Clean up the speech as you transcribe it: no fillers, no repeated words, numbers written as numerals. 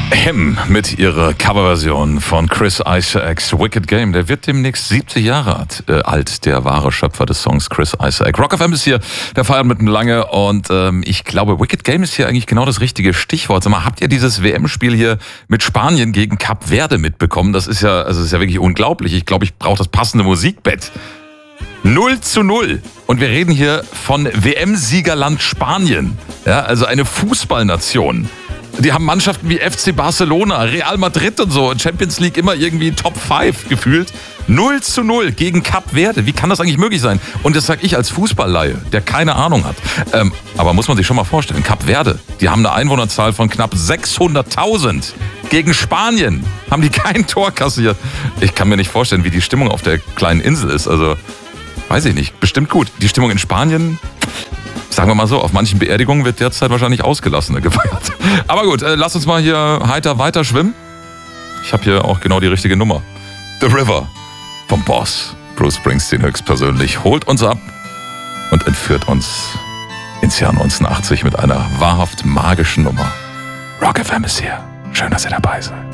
Mit ihrer Coverversion von Chris Isaak's Wicked Game. Der wird demnächst 70 Jahre alt, der wahre Schöpfer des Songs Chris Isaak. Rock FM ist hier, der feiert mit dem Lange und ich glaube, Wicked Game ist hier eigentlich genau das richtige Stichwort. Sag mal, habt ihr dieses WM-Spiel hier mit Spanien gegen Kap Verde mitbekommen? Das ist ja wirklich unglaublich. Ich glaube, ich brauche das passende Musikbett. 0:0. Und wir reden hier von WM-Siegerland Spanien. Ja, also eine Fußballnation. Die haben Mannschaften wie FC Barcelona, Real Madrid und so, Champions League immer irgendwie Top 5 gefühlt. 0:0 gegen Kap Verde. Wie kann das eigentlich möglich sein? Und das sage ich als Fußballleihe, der keine Ahnung hat. Aber muss man sich schon mal vorstellen, Kap Verde, die haben eine Einwohnerzahl von knapp 600.000. Gegen Spanien haben die kein Tor kassiert. Ich kann mir nicht vorstellen, wie die Stimmung auf der kleinen Insel ist. Also, weiß ich nicht. Bestimmt gut. Die Stimmung in Spanien... Sagen wir mal so, auf manchen Beerdigungen wird derzeit wahrscheinlich Ausgelassener gefeiert. Aber gut, lass uns mal hier heiter weiter schwimmen. Ich habe hier auch genau die richtige Nummer. The River vom Boss. Bruce Springsteen höchstpersönlich holt uns ab und entführt uns ins Jahr 1980 mit einer wahrhaft magischen Nummer. Rock FM ist hier. Schön, dass ihr dabei seid.